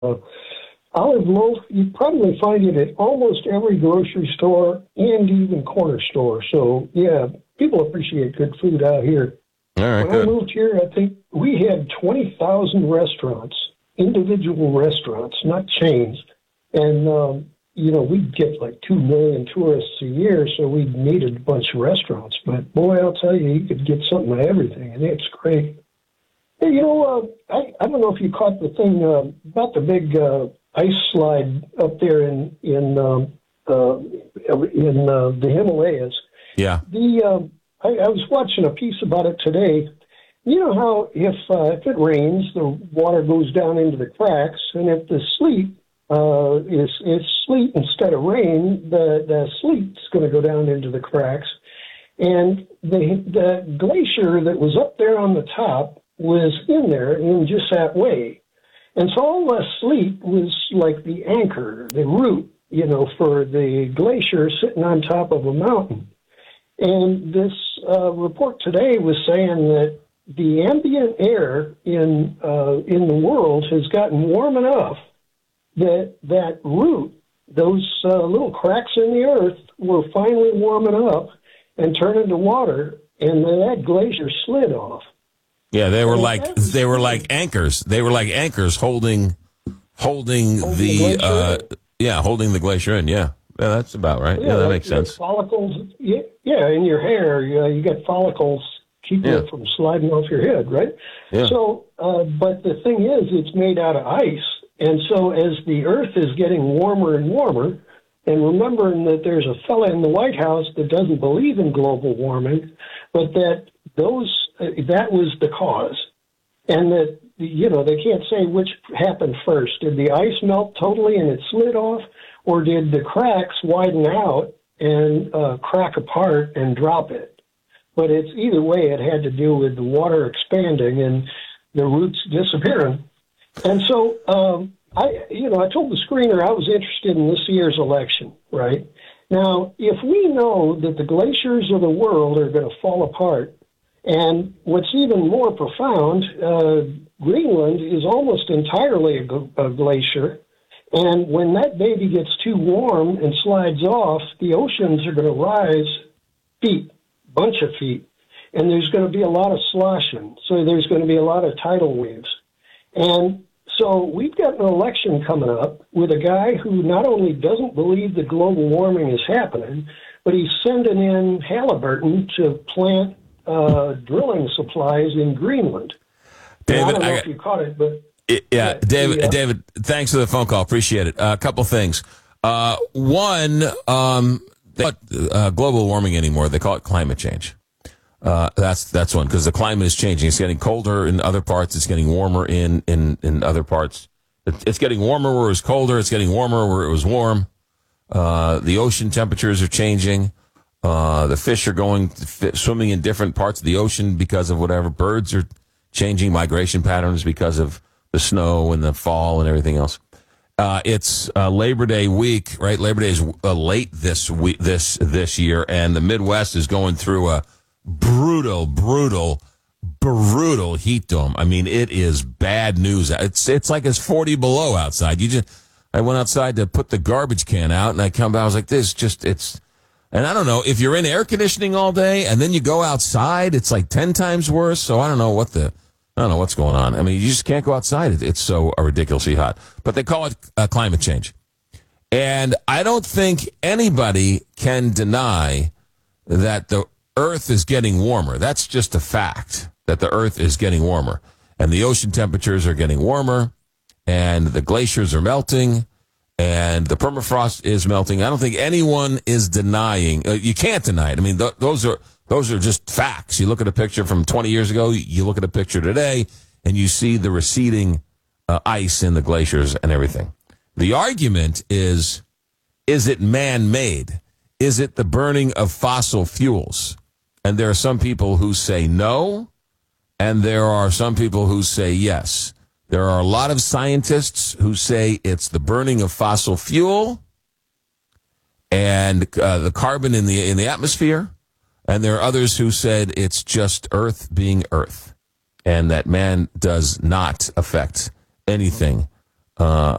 Olive loaf, you probably find it at almost every grocery store and even corner store. So, yeah, people appreciate good food out here. All right, When good. I moved here, I think we had 20,000 restaurants, individual restaurants, not chains. And, we'd get like 2 million tourists a year, so we needed a bunch of restaurants. But, boy, I'll tell you, you could get something of everything, and it's great. Hey, I don't know if you caught the thing about the big ice slide up there in the Himalayas. Yeah. I was watching a piece about it today. You know how if it rains, the water goes down into the cracks, and if the sleet is sleet instead of rain, the sleet's going to go down into the cracks. And the glacier that was up there on the top was in there in just that way. And so all the sleet was like the anchor, the root, for the glacier sitting on top of a mountain. And this report today was saying that the ambient air in the world has gotten warm enough that root, those little cracks in the earth, were finally warming up and turning to water, and that glacier slid off. Yeah, they were like anchors. They were like anchors holding the glacier in. Yeah, that's about right. Yeah, that makes sense. Follicles, in your hair, you got follicles keeping it from sliding off your head, right? Yeah. So, but the thing is, it's made out of ice, and so as the Earth is getting warmer and warmer, and remembering that there's a fella in the White House that doesn't believe in global warming, but that was the cause. And that, they can't say which happened first. Did the ice melt totally and it slid off, or did the cracks widen out and crack apart and drop it? But it's either way, it had to do with the water expanding and the roots disappearing. And so, I told the screener I was interested in this year's election, right? Now, if we know that the glaciers of the world are going to fall apart, and what's even more profound, Greenland is almost entirely a glacier, and when that baby gets too warm and slides off, the oceans are going to rise bunch of feet, and there's going to be a lot of sloshing, so there's going to be a lot of tidal waves. And so we've got an election coming up with a guy who not only doesn't believe that global warming is happening, but he's sending in Halliburton to plant drilling supplies in Greenland. David, I don't know if you caught it, but... David, thanks for the phone call. Appreciate it. A couple things. One, they don't call it global warming anymore. They call it climate change. That's one, because the climate is changing. It's getting colder in other parts. It's getting warmer in other parts. It's getting warmer where it was colder. It's getting warmer where it was warm. The ocean temperatures are changing. The fish are swimming in different parts of the ocean because of whatever. Birds are changing migration patterns because of the snow and the fall and everything else. It's Labor Day week, right? Labor Day is late this week, this year, and the Midwest is going through a brutal heat dome. I mean, it is bad news. It's like it's 40 below outside. I went outside to put the garbage can out, and I come back. I was like, and I don't know, if you're in air conditioning all day and then you go outside, it's like 10 times worse. So I don't know what's going on. I mean, you just can't go outside. It's so ridiculously hot. But they call it climate change. And I don't think anybody can deny that the Earth is getting warmer. That's just a fact, that the Earth is getting warmer. And the ocean temperatures are getting warmer, and the glaciers are melting, and the permafrost is melting. I don't think anyone is denying. You can't deny it. I mean, those are just facts. You look at a picture from 20 years ago, you look at a picture today, and you see the receding ice in the glaciers and everything. The argument is it man-made? Is it the burning of fossil fuels? And there are some people who say no, and there are some people who say yes. There are a lot of scientists who say it's the burning of fossil fuel and the carbon in the atmosphere, and there are others who said it's just Earth being Earth, and that man does not affect anything